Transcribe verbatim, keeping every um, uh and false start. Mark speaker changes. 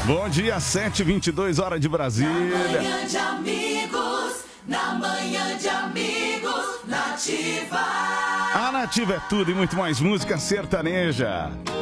Speaker 1: Bom dia, sete e vinte e dois, hora de Brasília.
Speaker 2: Na manhã de amigos, na manhã de amigos, Nativa.
Speaker 1: A Nativa é tudo e muito mais música sertaneja.